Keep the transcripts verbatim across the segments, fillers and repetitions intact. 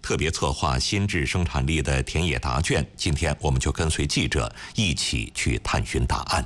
特别策划新质生产力的田野答卷。今天我们就跟随记者一起去探寻答案。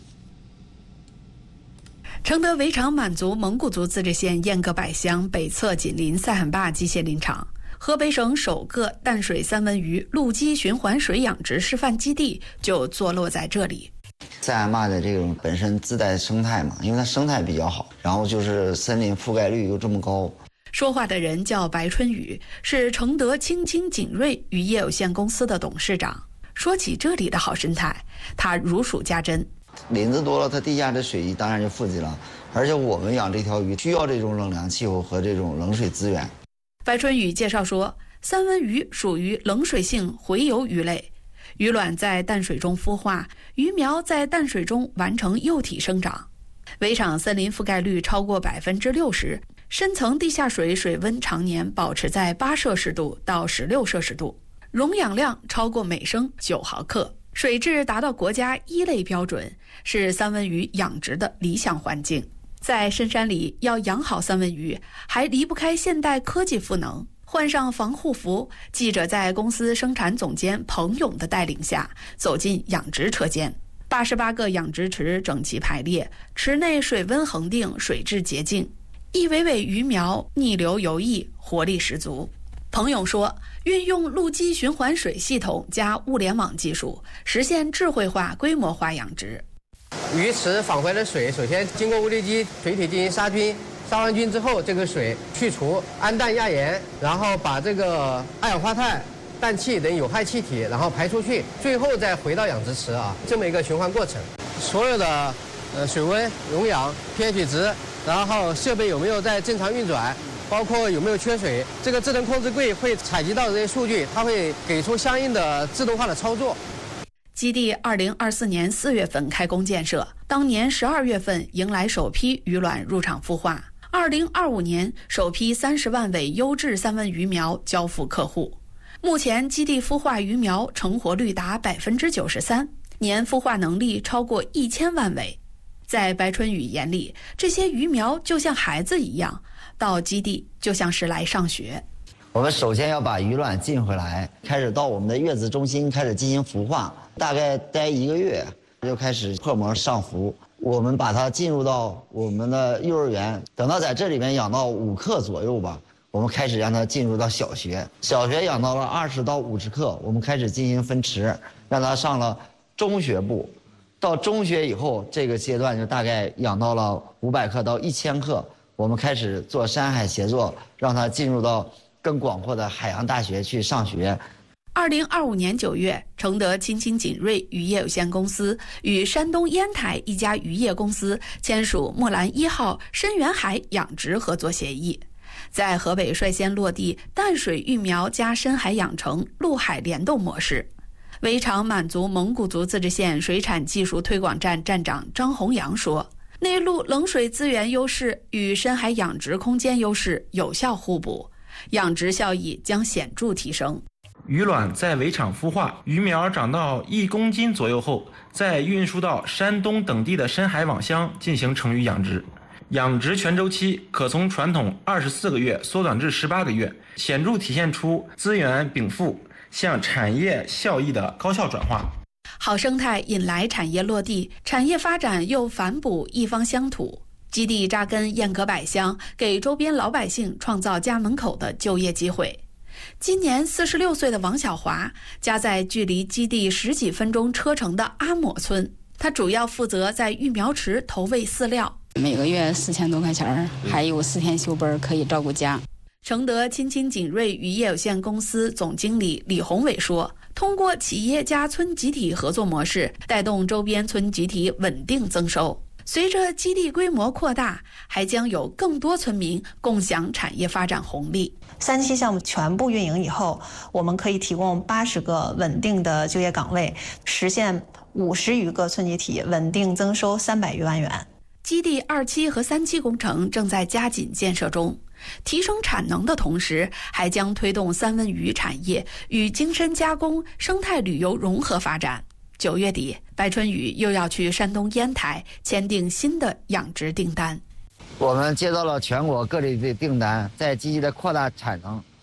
承德围场满族蒙古族自治县燕阁柏乡北侧紧邻赛罕坝机械林场，河北省首个淡水三文鱼陆基循环水养殖示范基地就坐落在这里。 赛罕坝的这种本身自带生态嘛，因为它生态比较好，然后就是森林覆盖率又这么高。 说话的人叫白春雨，是承德青青锦瑞渔业有限公司的董事长。说起这里的好生态，他如数家珍。 林子多了，它地下的水当然就富集了，而且我们养这条鱼需要这种冷凉气候和这种冷水资源。 白春雨介绍说，三文鱼属于冷水性洄游鱼类，鱼卵在淡水中孵化，鱼苗在淡水中完成幼体生长。围场森林覆盖率超过百分之六十，深层地下水水温常年保持在八摄氏度到十六摄氏度，溶氧量超过每升九毫克。水质达到国家一类标准，是三文鱼养殖的理想环境。在深山里要养好三文鱼，还离不开现代科技赋能。换上防护服，记者在公司生产总监彭勇的带领下走进养殖车间。八十八个养殖池整齐排列，池内水温恒定，水质洁净，一尾尾鱼苗逆流游弋，活力十足。彭勇说，运用陆基循环水系统加物联网技术，实现智慧化规模化养殖。 鱼池返回的水首先经过物理机水体进行杀菌，杀完菌之后，这个水去除氨氮亚盐，然后把这个二氧化碳、氮气等有害气体然后排出去，最后再回到养殖池啊，这么一个循环过程。所有的呃水温、溶氧、pH 值，然后设备有没有在正常运转，包括有没有缺水，这个智能控制柜会采集到这些数据，它会给出相应的自动化的操作。 基地二零二四年四月份开工建设，当年十二月份迎来首批鱼卵入场孵化，二零二五年首批三十万尾优质三文鱼苗交付客户。目前基地孵化鱼苗成活率达百分之九十三，年孵化能力超过一千万尾。在白春雨眼里，这些鱼苗就像孩子一样，到基地就像是来上学。 我们首先要把鱼卵进回来，开始到我们的月子中心开始进行孵化，大概待一个月就开始破膜上浮。我们把它进入到我们的幼儿园，等到在这里面养到五克左右吧，我们开始让它进入到小学。小学养到了二十到五十克，我们开始进行分池，让它上了中学部。到中学以后，这个阶段就大概养到了五百克到一千克，我们开始做山海协作，让它进入到更广阔的海洋大学去上学。 二零二五年九月，承德青青锦瑞渔业有限公司与山东烟台一家渔业公司签署木兰一号深远海养殖合作协议，在河北率先落地淡水育苗加深海养成陆海联动模式。围场满族蒙古族自治县水产技术推广站站长张洪阳说，内陆冷水资源优势与深海养殖空间优势有效互补，养殖效益将显著提升。 鱼卵在围场孵化，鱼苗长到一公斤左右后，再运输到山东等地的深海网箱进行成鱼养殖。养殖全周期可从传统二十四个月缩短至十八个月，显著体现出资源禀赋向产业效益的高效转化。 好生态引来产业落地，产业发展又反哺一方乡土。基地扎根燕阁柏乡，给周边老百姓创造家门口的就业机会。今年四十六岁的王小华家在距离基地十几分钟车程的阿抹村，他主要负责在育苗池投喂饲料， 每个月四千多块钱，还有四天休班可以照顾家。 承德青青锦瑞渔业有限公司总经理李宏伟说，通过企业加村集体合作模式，带动周边村集体稳定增收。随着基地规模扩大，还将有更多村民共享产业发展红利。 三期项目全部运营以后，我们可以提供八十个稳定的就业岗位，实现五十余个村集体稳定增收三百余万元。 基地二期和三期工程正在加紧建设中，提升产能的同时，还将推动三文鱼产业与精深加工、生态旅游融合发展。九月底，白春雨又要去山东烟台签订新的养殖订单。 我们接到了全国各地的订单，在积极的扩大产能，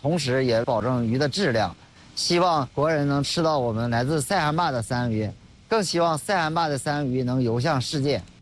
同时也保证鱼的质量。希望国人能吃到我们来自塞罕坝的三文鱼，更希望塞罕坝的三文鱼能游向世界。